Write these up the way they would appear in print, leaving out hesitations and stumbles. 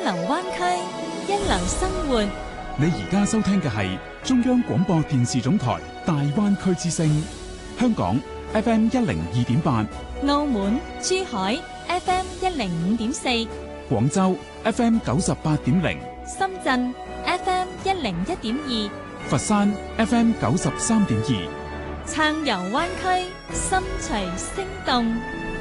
流灣區，一流生活。 你而家收聽嘅係中央廣播電視總台大灣區之聲，香港 FM 102.8， 澳門、珠海 FM 105.4， 廣州 FM 98.0， 深圳 FM 101.2， 佛山 FM 93.2， 暢遊灣區，心隨聲動。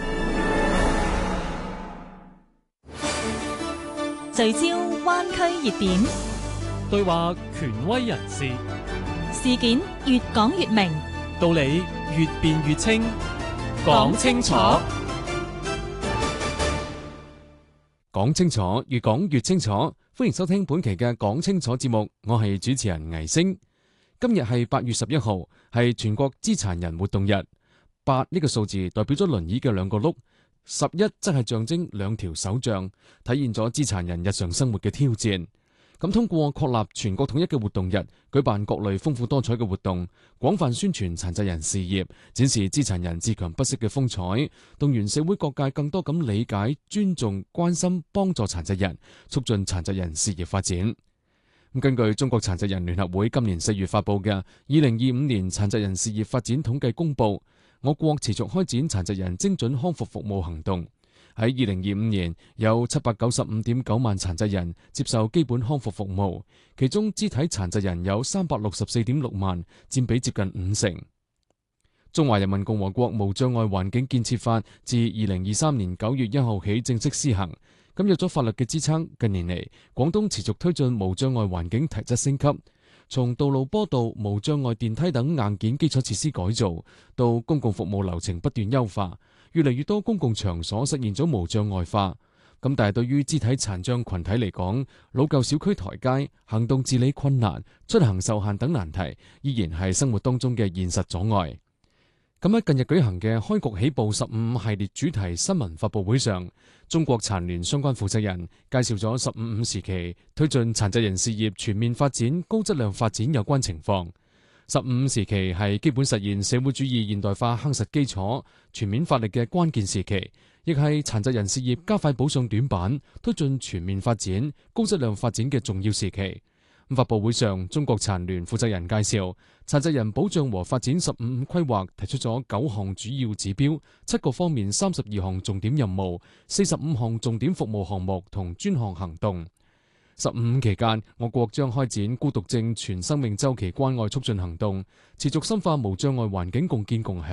聚焦灣區熱點， 對話權威人士， 事件越講越明， 道理越辯越清，講清楚， 講清楚，越講越清楚。歡迎收聽本期嘅講清楚節目，我係主持人倪星。今日係8月11號，係全國肢殘人活動日。8呢個數字代表咗輪椅嘅兩個轆，11則係象徵兩條手杖，體現咗肢殘人日常生活嘅挑戰。咁通過確立全國統一嘅活動日，舉辦各類豐富多彩嘅活動，廣泛宣傳殘疾人事業，展示肢殘人自強不息嘅風采，動員社會各界更多咁理解、尊重、關心、幫助殘疾人，促進殘疾人事業發展。根據中國殘疾人聯合會今年4月發佈嘅2025年殘疾人事業發展統計公佈，我國持續開展殘疾人精準康復服務行動。喺2025年，有795.9萬殘疾人接受基本康復服務，其中肢體殘疾人有364.6萬，佔比接近50%。中華人民共和國無障礙環境建設法自2023年9月1號起正式施行。咁有咗法律嘅支撐，近年嚟，廣東持續推進無障礙環境提質升級，從道路坡道、無障礙電梯等硬件基礎設施改造，到公共服務流程不斷優化，越嚟越多公共場所實現咗無障礙化。咁但係對於肢體殘障群體嚟講，老舊小區台階、行動自理困難、出行受限等難題，依然係生活當中嘅現實阻礙。咁喺近日舉行嘅開局起步15系列主題新聞發佈會上，中國殘聯相關負責人介紹咗15時期推進殘疾人事業全面發展、高質量發展有關情況。15時期係基本實現社會主義現代化夯實基礎、全面發力嘅關鍵時期，亦係殘疾人事業加快補上短板、推進全面發展、高質量發展嘅重要時期。發佈會上，中國殘聯負責人介紹殘疾人保障和發展15規劃提出咗9項主要指標、7個方面32項重點任務、45項重點服務項目同專項行動。15期間，我國將開展孤獨症全生命週期關愛促進行動，持續深化無障礙環境共建共享。